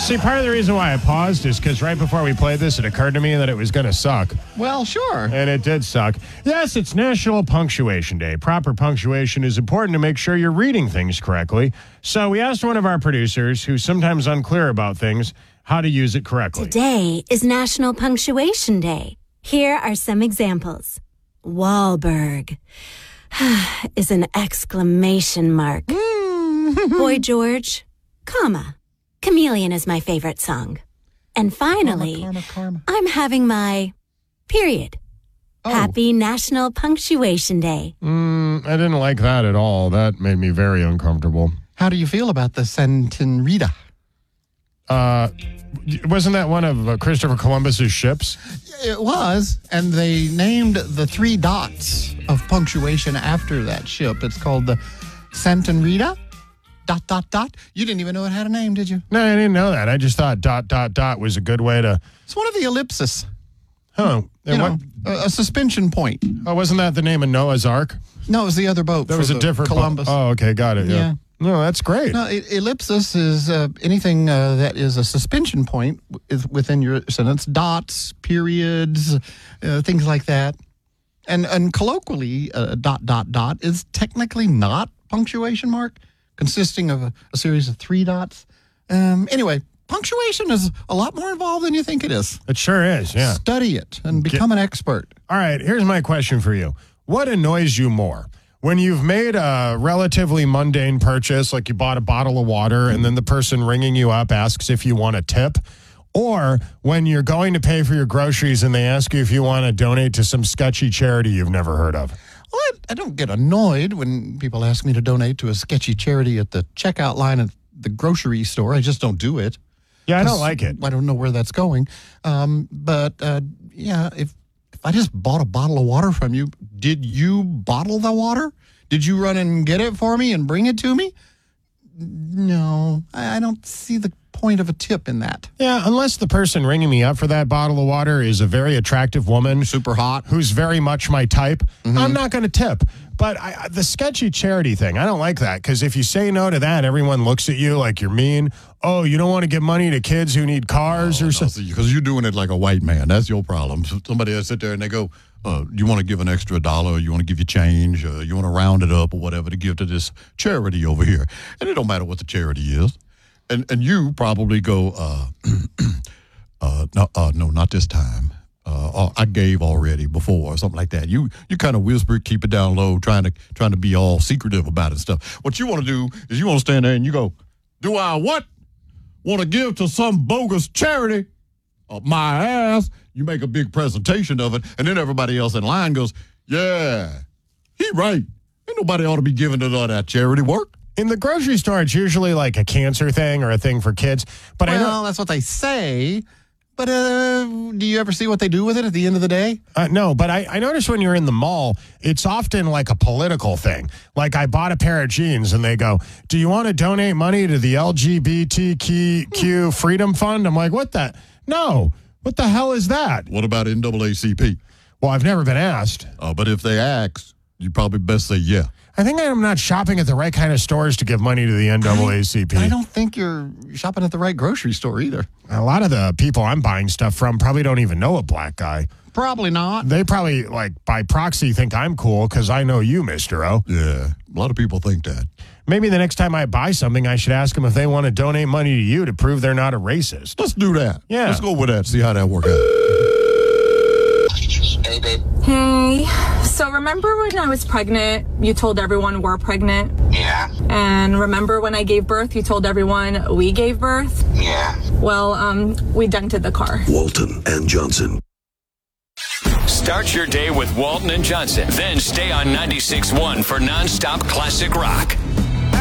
See, part of the reason why I paused is because right before we played this, it occurred to me that it was going to suck. Well, sure. And it did suck. Yes, it's National Punctuation Day. Proper punctuation is important to make sure you're reading things correctly. So we asked one of our producers, who's sometimes unclear about things, how to use it correctly. Today is National Punctuation Day. Here are some examples. Wahlberg is an exclamation mark. Boy George, comma. Chameleon is my favorite song. And finally, Karma. I'm having my period. Oh. Happy National Punctuation Day. I didn't like that at all. That made me very uncomfortable. How do you feel about the Centenrita? Wasn't that one of Christopher Columbus's ships? It was, and they named the 3 dots of punctuation after that ship. It's called the Centenrita. ... You didn't even know it had a name, did you? No, I didn't know that. I just thought ... was a good way to... It's one of the ellipsis. Oh, A suspension point. Oh, wasn't that the name of Noah's Ark? No, it was the other boat. That was a different Columbus. boat. Oh, okay, got it. Yeah. No, that's great. No, ellipsis is anything that is a suspension point within your sentence. Dots, periods, things like that. And colloquially, ... is technically not punctuation mark, consisting of a series of 3 dots. Anyway, punctuation is a lot more involved than you think it is. It sure is, yeah. Study it and become an expert. All right, here's my question for you. What annoys you more? When you've made a relatively mundane purchase, like you bought a bottle of water and then the person ringing you up asks if you want a tip, or when you're going to pay for your groceries and they ask you if you want to donate to some sketchy charity you've never heard of? Well, I don't get annoyed when people ask me to donate to a sketchy charity at the checkout line at the grocery store. I just don't do it. Yeah, I don't like it. I don't know where that's going. But if I just bought a bottle of water from you, did you bottle the water? Did you run and get it for me and bring it to me? No, I don't see the point of a tip in that. Yeah, unless the person ringing me up for that bottle of water is a very attractive woman. Super hot. Who's very much my type. I'm not going to tip. But the sketchy charity thing, I don't like that. Because if you say no to that, everyone looks at you like you're mean. Oh, you don't want to give money to kids who need cars or something? Because you're doing it like a white man. That's your problem. So somebody will sit there and they go, you want to give an extra $1, you want to give you change, you want to round it up or whatever to give to this charity over here. And it don't matter what the charity is. And you probably go, no, not this time. I gave already before or something like that. You kind of whisper, keep it down low, trying to be all secretive about it and stuff. What you want to do is you want to stand there and you go, do I what? Want to give to some bogus charity? My ass. You make a big presentation of it, and then everybody else in line goes, yeah, he right. Ain't nobody ought to be giving to all that charity work. In the grocery store, it's usually like a cancer thing or a thing for kids. But I know that's what they say. But do you ever see what they do with it at the end of the day? No, but I notice when you're in the mall, it's often like a political thing. Like I bought a pair of jeans and they go, do you want to donate money to the LGBTQ Freedom Fund? I'm like, what the? No. What the hell is that? What about NAACP? Well, I've never been asked. But if they ask, you probably best say yeah. I think I'm not shopping at the right kind of stores to give money to the NAACP. I don't think you're shopping at the right grocery store either. A lot of the people I'm buying stuff from probably don't even know a black guy. Probably not. They probably, like, by proxy think I'm cool because I know you, Mr. O. Yeah, a lot of people think that. Maybe the next time I buy something, I should ask them if they want to donate money to you to prove they're not a racist. Let's do that. Yeah. Let's go with that, see how that works out. Hey, babe. Hey, so remember when I was pregnant, you told everyone we're pregnant? Yeah. And remember when I gave birth, you told everyone we gave birth? Yeah. Well, we dented the car. Walton and Johnson. Start your day with Walton and Johnson. Then stay on 96.1 for nonstop classic rock.